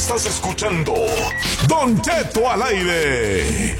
Estás escuchando Don Cheto al aire.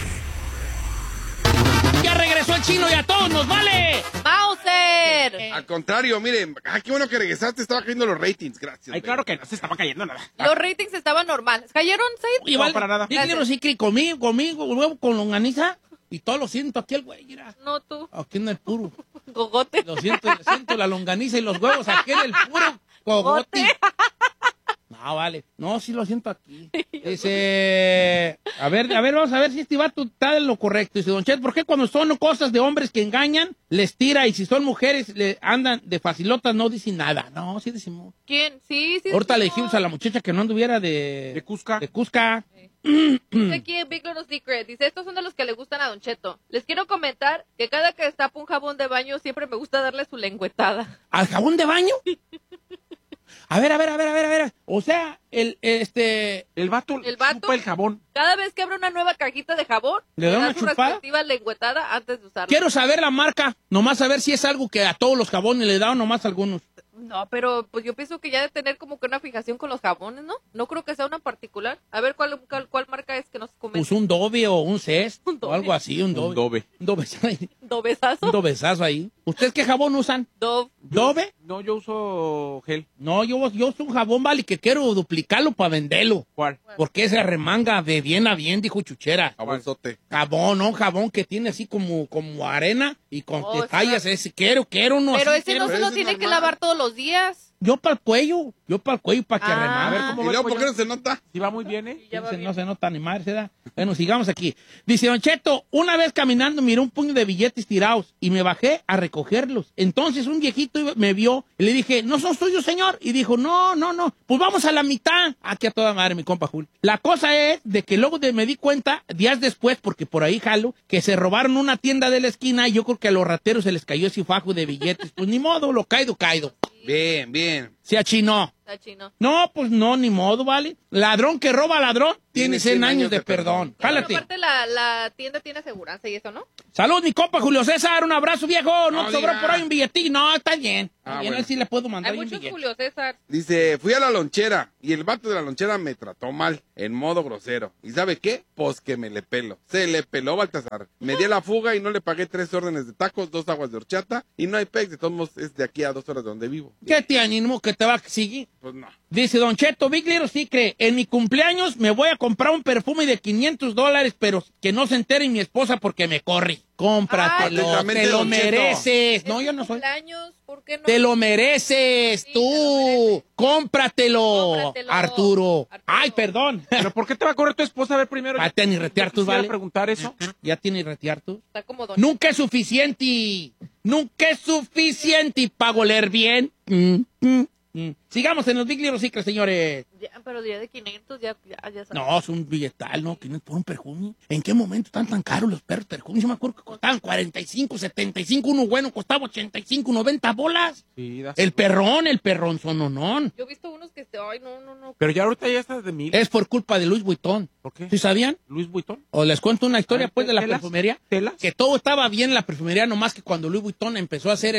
Ya regresó el chino y a todos nos vale. ¡Mauser! Al contrario, miren, qué bueno que regresaste, estaba cayendo los ratings, gracias. Ay, claro que no se estaba cayendo nada. Los ratings estaban normales. ¿Cayeron 6? Oye, No, para nada. Quiero sí que conmigo, huevo con longaniza. Y todo lo siento aquí el güey, mira. No, tú. Aquí en el puro. Gogote. Lo siento la longaniza y los huevos aquí en el puro cogote. No, vale. No, sí lo siento aquí. Dice, a ver, vamos a ver si este vato está en lo correcto. Dice, Don Chet, ¿por qué cuando son cosas de hombres que engañan, les tira? Y si son mujeres, le andan de facilotas, no dicen nada. No, sí decimos. ¿Quién? Sí. Ahorita le decimos. dijimos a la muchacha que no anduviera de Cusca. De Cusca. Dice aquí en Big Little Secret, dice, estos son de los que le gustan a Don Cheto. Les quiero comentar que cada que destapa un jabón de baño siempre me gusta darle su lengüetada. ¿Al jabón de baño? A ver. O sea, el vato chupa el jabón. Cada vez que abre una nueva cajita de jabón, ¿Le da una su chupada? respectiva lengüetada antes de usarla. Quiero saber la marca, nomás saber si es algo que a todos los jabones le da o nomás a algunos. No, pero pues yo pienso que ya de tener como que una fijación con los jabones, ¿no? No creo que sea una particular. A ver, ¿cuál marca es que nos comenta? Pues un Dove o un Cest Un Dove. o algo así, un Dove. Un ¿Dobesazo? Un dovezazo ahí. ¿Ustedes qué jabón usan? Dove. ¿Dove? No, yo uso gel. No, yo uso un jabón, vale, que quiero duplicarlo para venderlo. ¿Cuál? Porque ese remanga de bien a bien, dijo Chuchera. Jabonzote. Jabón, ¿no? Jabón que tiene así como arena y con Oh, detalles ese. Quiero uno Pero así. ese no se Pero lo ese tiene es que normal. lavar todos los días. Yo para el cuello, para que Ah. remangue. A ver, ¿cómo ¿Y va el luego por qué pollo? no se nota? Sí va muy bien, ¿eh? Ya va bien. No se nota ni madre, ¿se da? Bueno, sigamos aquí. Dice, Don Cheto, una vez caminando miré un puño de billetes tirados y me bajé a recogerlos. Entonces un viejito me vio y le dije, ¿no son suyos, señor? Y dijo, no, pues vamos a la mitad. Aquí a toda madre, mi compa Jul. La cosa es de que luego me di cuenta, días después, porque por ahí jalo, que se robaron una tienda de la esquina y yo creo que a los rateros se les cayó ese fajo de billetes. Pues ni modo, lo caído. Bien. Se achinó. Está chino. No, pues no, ni modo, ¿vale? Ladrón que roba ladrón tiene 100 años de perdón. Pero Jálate. aparte la tienda tiene aseguranza y eso, ¿no? Salud, mi compa Julio César, un abrazo, viejo. No No te sobró diga. por ahí un billetín. No, está bien. Ah, Bien, a bueno. él sí le puedo mandar Hay un muchos billete. Julio César. Dice, fui a la lonchera y el vato de la lonchera me trató mal, en modo grosero. ¿Y sabe qué? Pues que me le pelo. Se le peló Baltasar. Me di a la fuga y no le pagué 3 órdenes de tacos, 2 aguas de horchata y no hay pex. De todos modos, es de aquí a 2 horas de donde vivo. ¿Qué te animo que te va a seguir? Pues no. Dice Don Cheto, Big Little Secret, en mi cumpleaños me voy a comprar un perfume de $500, pero que no se entere mi esposa porque me corre. Cómpratelo, Ay, te lo Don Cheto. mereces. No, Es yo tu no soy. cumpleaños, ¿por qué no? Te lo mereces, Sí, tú. te lo mereces. Cómpratelo, Cómpratelo. Arturo. Arturo. Ay, perdón. ¿Pero por qué te va a correr tu esposa? A ver, primero. Ya tiene retear yo tus, quisiera ¿vale? preguntar eso. Ya tiene retear tú. Está como Don Nunca es suficiente. Nunca es suficiente para oler bien. Sigamos en los Big Little Secret, señores. Ya, pero ya de 500 ya sabes. No, es un billetal, ¿no? 500 por un perfume. ¿En qué momento están tan caros los perros perfumes? Yo me acuerdo que costaban 45, 75. Uno bueno costaba 85, 90 bolas. Sí, El perrón sononón. Yo he visto unos que ay, no. Pero ya ahorita ya estás de 1000. Es por culpa de Louis Vuitton. ¿Por qué? ¿Sí sabían? Luis Vuitton. O les cuento una historia, Ah, pues, de la ¿telas? perfumería. ¿Telas? Que todo estaba bien en la perfumería, nomás que cuando Louis Vuitton empezó a hacer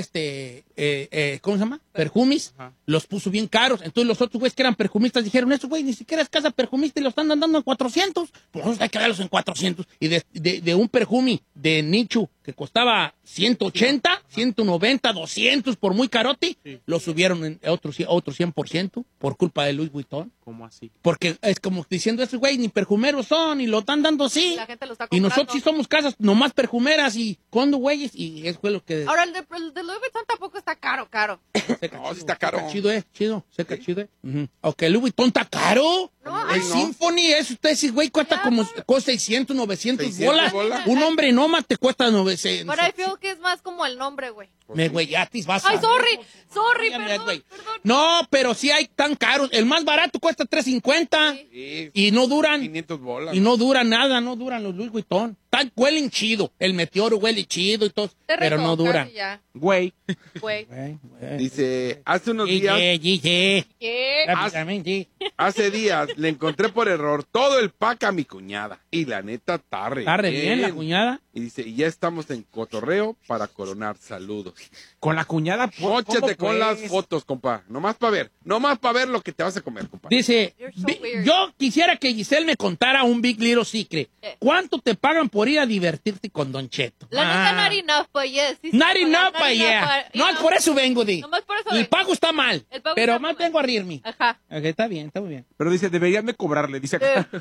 ¿cómo se llama? Perfumes, Ajá. los puso bien caros. Entonces los otros güeyes que eran perfumistas dijeron, eso güey, ni siquiera es casa perfumista y lo están dando en 400. Pues hay que darlos en 400. Y de un perfume de nicho que costaba 180, 190, 200 por muy carote, lo subieron en otro 100% por culpa de Louis Vuitton. ¿Cómo así? Porque es como diciendo, esos güey ni perfumeros son y lo están dando así. La gente lo está Y comprando. nosotros sí somos casas nomás perfumeras y cuando güeyes, y eso fue lo que... Ahora, el de Louis Vuitton tampoco está caro. No, sí está caro. Chido, chido. Ujú. Ok, Louis Vuitton está caro. No, El ay, no. Symphony, eso usted ese güey cuesta Ya, como no. 600, 900 600 bolas. bolas. Un hombre nomás te cuesta 900. Pero I feel que es más como el nombre, güey. Me güeyatis, vas a Ay, ver. sorry, Óyame, perdón. güey. No, pero sí hay tan caros. El más barato cuesta $350 Sí, y no duran. 500 bolas. Y no duran nada, no duran los Louis Vuitton. huelen chido. El Meteoro huele chido y todo, Te pero no rico, dura. casi ya, Güey. güey. Dice, hace unos días, ¿Qué? Rápidamente. hace días le encontré por error todo el pack a mi cuñada. Y la neta, está re Está re bien la cuñada. Y dice, y ya estamos en cotorreo para coronar. Saludos. Con la cuñada, Móchate ¿cómo con las pues? fotos, compa. Nomás para ver lo que te vas a comer, compa. Dice, You're so weird. yo quisiera que Giselle me contara un Big Little Secret. ¿Cuánto te pagan por ir a divertirte con Don Cheto? La neta, not enough, but yes. Sí, Not sí, enough, not yeah. enough, No, por eso vengo, di. Nomás por eso El vengo. pago está mal, El pago pero está más mal. vengo a reírme. Ajá. Ok, está bien, está muy bien. Pero dice, deberían de cobrarle. Dice acá.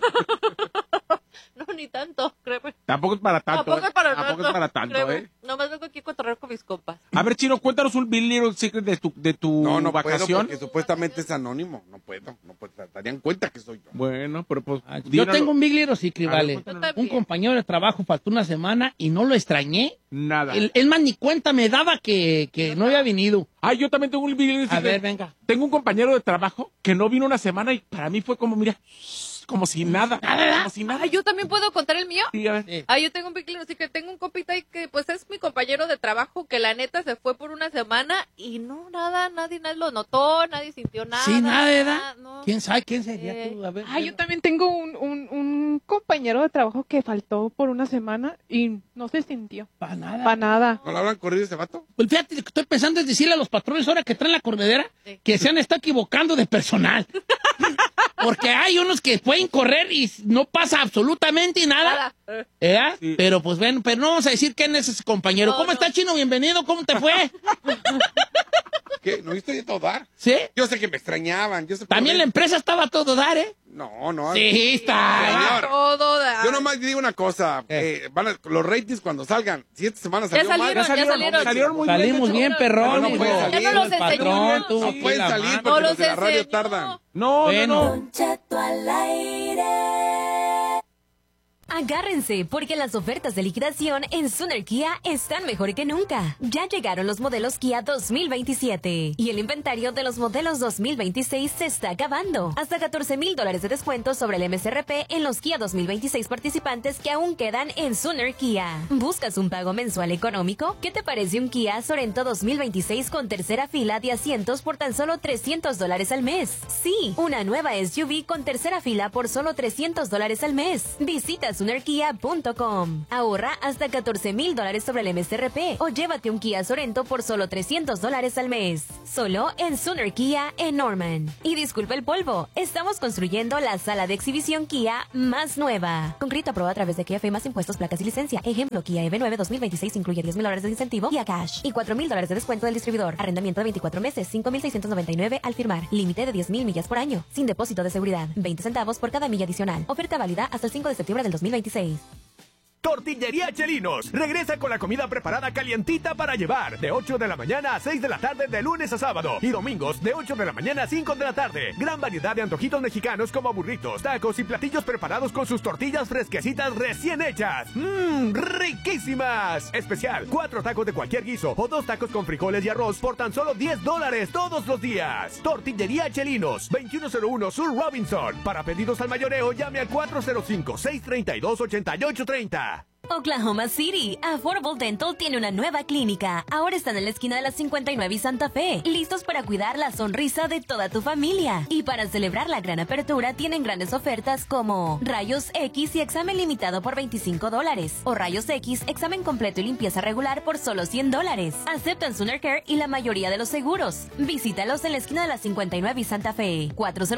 No, ni tanto, créeme. Tampoco es para tanto. Tampoco es para Tampoco tanto. es para tanto, créeme. ¿eh? Nomás vengo aquí a cotorrear con mis compas. A ver, Chino, cuéntanos un Big Little Secret de tu No vacación. puedo porque supuestamente es anónimo. No puedo. Darían cuenta que soy yo. Bueno, pero pues... Yo díganos. tengo un Big Little Secret, A ver, vale. cuéntanos. Yo Un también. compañero de trabajo faltó una semana y no lo extrañé. Nada. Es más, ni cuenta me daba que no había venido. Ah, yo también tengo un Big Little A Secret. ver, venga. Tengo un compañero de trabajo que no vino una semana y para mí fue como, mira, como si nada. Como si nada. Ah, ¿yo también puedo contar el mío? Sí, a ver. Sí. Ah, yo tengo un Big Little Secret. Tengo un compita ahí que, pues, es mi compañero de trabajo que la neta se fue por una semana y no, nadie lo notó, nadie sintió nada. Sí, nada, ¿verdad? No. ¿Quién sabe quién sería Eh. tú? A ver, Ah, yo también tengo un compañero de trabajo que faltó por una semana y no se sintió. Para nada. Para nada. ¿No lo habrán corrido ese vato? Pues fíjate, lo que estoy pensando es decirle a los patrones ahora que traen la corredera Sí. que se han estado equivocando de personal. Porque hay unos que pueden correr y no pasa absolutamente nada. Nada. ¿Eh? Sí. Pero pues bueno, pero no vamos a decir quién es ese compañero. No, ¿Cómo no. está, Chino? Bienvenido, ¿cómo te fue? ¿Qué? ¿No viste a todo dar? ¿Sí? Yo sé que me extrañaban. Yo sé por También qué. la empresa estaba a todo dar, ¿eh? No. Sí, está. Señor. Todo da. Yo nomás digo una cosa. Los ratings cuando salgan, si esta semana Ya salió mal, salieron. Salieron muy Salimos bien, perrón. No hijo. puede salir. Ya no los El patrón, enseñó. tú, no aquí pueden la salir mano. porque No los de la los radio enseñó. tardan. No, Bueno. no. Cheto al aire. Agárrense, porque las ofertas de liquidación en Sooner Kia están mejor que nunca. Ya llegaron los modelos Kia 2027 y el inventario de los modelos 2026 se está acabando. Hasta $14,000 de descuento sobre el MSRP en los Kia 2026 participantes que aún quedan en Sooner Kia. ¿Buscas un pago mensual económico? ¿Qué te parece un Kia Sorento 2026 con tercera fila de asientos por tan solo $300 al mes? Sí, una nueva SUV con tercera fila por solo $300 al mes. Visita SoonerKia.com. Ahorra hasta $14,000 sobre el MSRP o llévate un Kia Sorento por solo $300 al mes. Solo en Sooner Kia en Norman. Y disculpa el polvo, estamos construyendo la sala de exhibición Kia más nueva. Concreto aprobado a través de Kia más impuestos, placas y licencia. Ejemplo, Kia EV9 2026 incluye $10,000 de incentivo y a cash y $4,000 de descuento del distribuidor. Arrendamiento de 24 meses, $5,699 al firmar. Límite de 10,000 millas por año, sin depósito de seguridad. 20 centavos por cada milla adicional. Oferta válida hasta el 5 de septiembre del 2026. Tortillería Chelinos regresa con la comida preparada calientita para llevar de 8 de la mañana a 6 de la tarde de lunes a sábado y domingos de 8 de la mañana a 5 de la tarde. Gran variedad de antojitos mexicanos como burritos, tacos y platillos preparados con sus tortillas fresquecitas recién hechas. ¡Riquísimas! Especial, 4 tacos de cualquier guiso o 2 tacos con frijoles y arroz por tan solo $10 todos los días. Tortillería Chelinos, 2101 Sur Robinson. Para pedidos al mayoreo llame al 405-632-8830. Oklahoma City, Affordable Dental tiene una nueva clínica. Ahora están en la esquina de la 59 y Santa Fe, listos para cuidar la sonrisa de toda tu familia. Y para celebrar la gran apertura, tienen grandes ofertas como Rayos X y examen limitado por $25, o Rayos X, examen completo y limpieza regular por solo $100. Aceptan Sooner Care y la mayoría de los seguros. Visítalos en la esquina de la 59 y Santa Fe,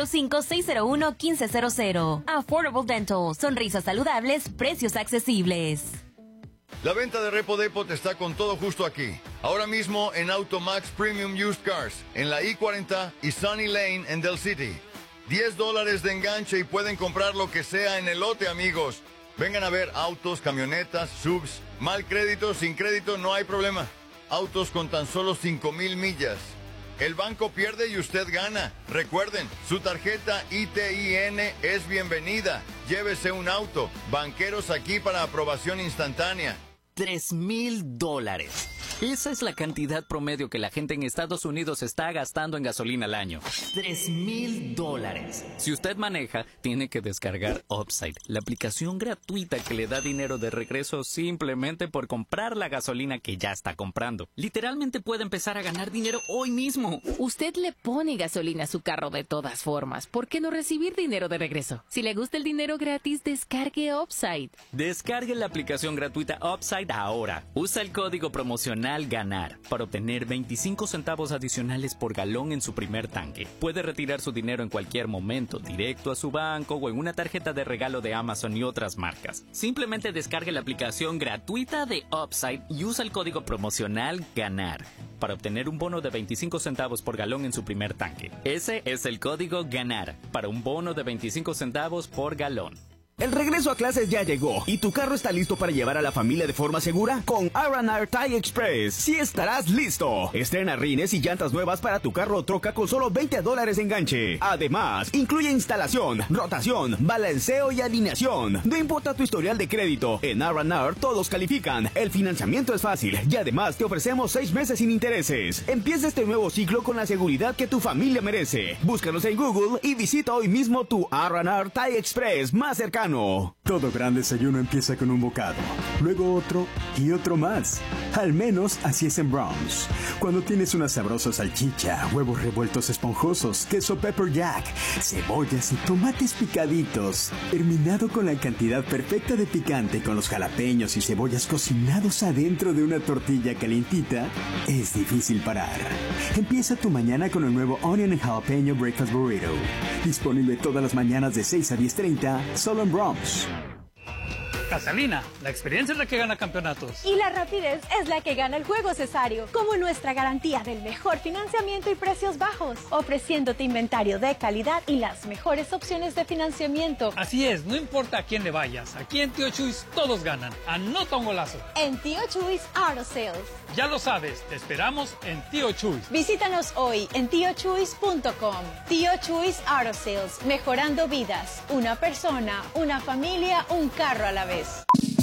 405-601-1500. Affordable Dental, sonrisas saludables, precios accesibles. La venta de Repo Depot está con todo justo aquí. Ahora mismo en Automax Premium Used Cars, en la I-40 y Sunny Lane en Del City. $10 de enganche y pueden comprar lo que sea en el lote, amigos. Vengan a ver autos, camionetas, subs. Mal crédito, sin crédito, no hay problema. Autos con tan solo 5,000 millas. El banco pierde y usted gana. Recuerden, su tarjeta ITIN es bienvenida. Llévese un auto. Banqueros aquí para aprobación instantánea. $3,000. Esa es la cantidad promedio que la gente en Estados Unidos está gastando en gasolina al año. $3,000. Si usted maneja, tiene que descargar Upside, la aplicación gratuita que le da dinero de regreso simplemente por comprar la gasolina que ya está comprando. Literalmente puede empezar a ganar dinero hoy mismo. Usted le pone gasolina a su carro de todas formas. ¿Por qué no recibir dinero de regreso? Si le gusta el dinero gratis, descargue Upside. Descargue la aplicación gratuita Upside ahora. Usa el código promocional GANAR para obtener 25 centavos adicionales por galón en su primer tanque. Puede retirar su dinero en cualquier momento, directo a su banco o en una tarjeta de regalo de Amazon y otras marcas. Simplemente descargue la aplicación gratuita de Upside y usa el código promocional GANAR para obtener un bono de 25 centavos por galón en su primer tanque. Ese es el código GANAR para un bono de 25 centavos por galón. El regreso a clases ya llegó y tu carro está listo para llevar a la familia de forma segura. Con R&R Tire Express sí estarás listo. Estrena rines y llantas nuevas para tu carro o troca con solo $20 de enganche. Además, incluye instalación, rotación, balanceo y alineación. No importa tu historial de crédito, en R&R todos califican. El financiamiento es fácil y además te ofrecemos 6 meses sin intereses. Empieza este nuevo ciclo con la seguridad que tu familia merece. Búscanos en Google y visita hoy mismo tu R&R Tire Express más cercano. Todo gran desayuno empieza con un bocado, luego otro y otro más. Al menos así es en Brahms. Cuando tienes una sabrosa salchicha, huevos revueltos esponjosos, queso pepper jack, cebollas y tomates picaditos, terminado con la cantidad perfecta de picante con los jalapeños y cebollas cocinados adentro de una tortilla calientita, es difícil parar. Empieza tu mañana con el nuevo Onion and Jalapeno Breakfast Burrito. Disponible todas las mañanas de 6 a 10:30, solo en Brahms. Casalina, la experiencia es la que gana campeonatos. Y la rapidez es la que gana el juego, Cesario. Como nuestra garantía del mejor financiamiento y precios bajos. Ofreciéndote inventario de calidad y las mejores opciones de financiamiento. Así es, no importa a quién le vayas. Aquí en Tío Chuys todos ganan. Anota un golazo. En Tío Chuys Auto Sales. Ya lo sabes, te esperamos en Tío Chuys. Visítanos hoy en tiochuys.com. Tío Chuys Auto Sales. Mejorando vidas. Una persona, una familia, un carro a la vez.